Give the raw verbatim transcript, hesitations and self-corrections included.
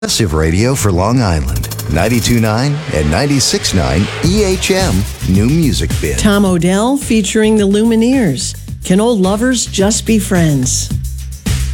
Progressive Radio for Long Island, ninety-two point nine and ninety-six point nine E H M New Music Bin. Tom Odell featuring the Lumineers. Can old lovers just be friends?